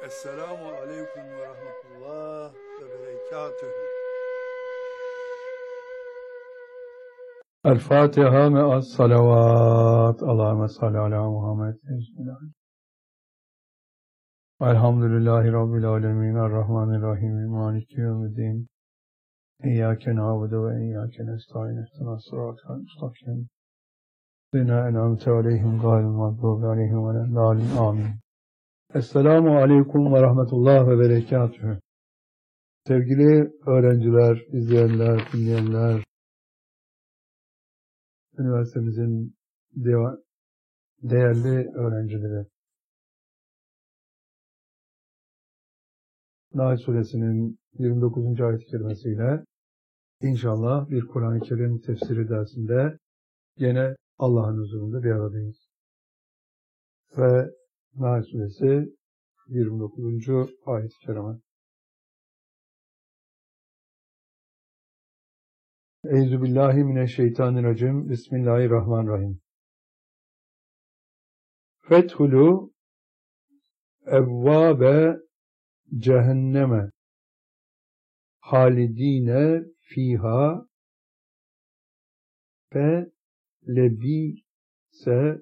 Esselamu Aleyküm ve Rahmetullah ve Berekatühü. El Fatiha me'as salavat. Allahümme salli ala Muhammed. Bismillah. Elhamdülillahi Rabbil alemin. Errahmanirrahim. Maliki yevmiddin. İyyâke na'budu ve iyyâke nestaîn. İhdinas sıratal mustakim. Zina en'amte aleyhim gâyril mağdûbi aleyhim veleddâlin. Amin. Esselamu Aleyküm ve Rahmetullah ve Berekatühü. Sevgili öğrenciler, izleyenler, dinleyenler, üniversitemizin değerli öğrencileri, Nahl Suresinin 29. ayet-i kerimesiyle inşallah bir Kur'an-ı Kerim tefsiri dersinde yine Allah'ın huzurunda bir aradayız. Ve Nahl Suresi 29. ayet-i kerime. Euzubillahimineşşeytanirracim. Bismillahirrahmanirrahim. Fethulu evvâbe cehenneme halidine fiha fe lebise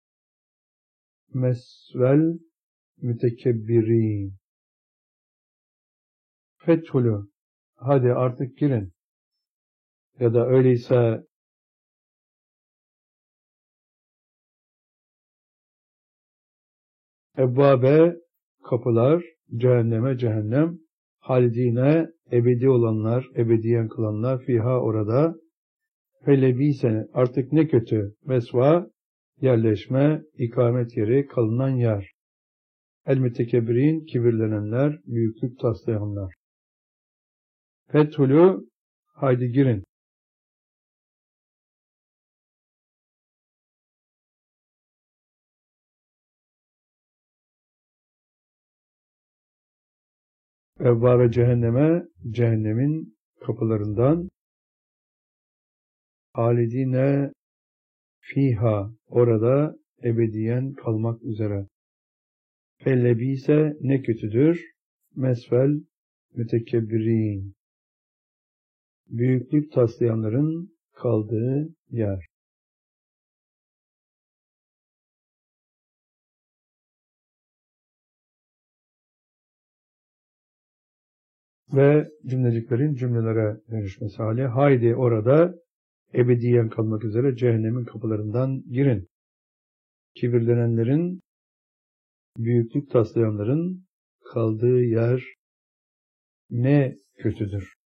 mesvel mütekebbirin. Fethulu, hadi artık girin. Ya da öyleyse evvabe, kapılar, cehenneme, cehennem, halidine, ebedi olanlar, ebediyen kılanlar, fiha, orada, felebise, artık ne kötü, mesva, yerleşme, ikamet yeri, kalınan yer, el mütekebbirin, kibirlenenler, büyüklük taslayanlar. Fethulü, haydi girin. Evvâbe cehenneme, cehennemin kapılarından, halidine fiha, orada ebediyen kalmak üzere. Fellebise, ne kötüdür, mesvel mütekebbirin, büyüklük taslayanların kaldığı yer. Ve cümleciklerin cümlelere dönüşmesi hali, haydi orada ebediyen kalmak üzere cehennemin kapılarından girin. Kibirlenenlerin, büyüklük taslayanların kaldığı yer ne kötüdür.